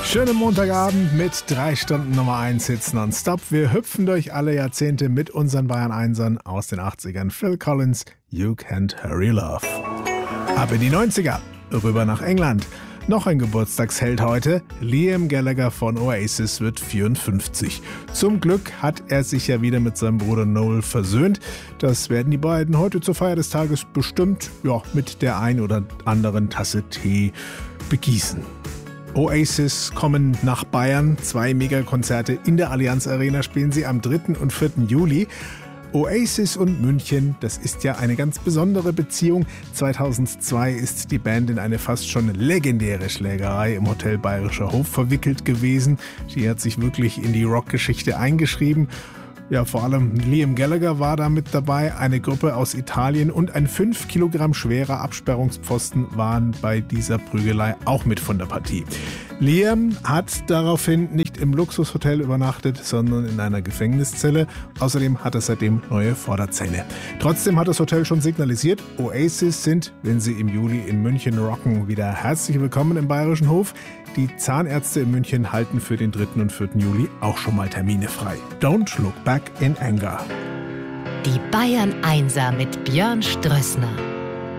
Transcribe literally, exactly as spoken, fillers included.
Schönen Montagabend mit drei Stunden Nummer eins Hits nonstop. Wir hüpfen durch alle Jahrzehnte mit unseren Bayern-Einsern aus den achtzigern. Phil Collins, You Can't Hurry Love. Ab in die neunziger, rüber nach England. Noch ein Geburtstagsheld heute. Liam Gallagher von Oasis wird vierundfünfzig. Zum Glück hat er sich ja wieder mit seinem Bruder Noel versöhnt. Das werden die beiden heute zur Feier des Tages bestimmt ja, mit der ein oder anderen Tasse Tee begießen. Oasis kommen nach Bayern. Zwei Megakonzerte in der Allianz Arena spielen sie am dritten und vierten Juli. Oasis und München, das ist ja eine ganz besondere Beziehung. zweitausendzwei ist die Band in eine fast schon legendäre Schlägerei im Hotel Bayerischer Hof verwickelt gewesen. Die hat sich wirklich in die Rockgeschichte eingeschrieben. Ja, vor allem Liam Gallagher war da mit dabei, eine Gruppe aus Italien und ein fünf Kilogramm schwerer Absperrungspfosten waren bei dieser Prügelei auch mit von der Partie. Liam hat daraufhin nicht im Luxushotel übernachtet, sondern in einer Gefängniszelle. Außerdem hat er seitdem neue Vorderzähne. Trotzdem hat das Hotel schon signalisiert, Oasis sind, wenn sie im Juli in München rocken, wieder herzlich willkommen im Bayerischen Hof. Die Zahnärzte in München halten für den dritten und vierten Juli auch schon mal Termine frei. Don't look back in anger. Die Bayern-Einser mit Björn Strössner.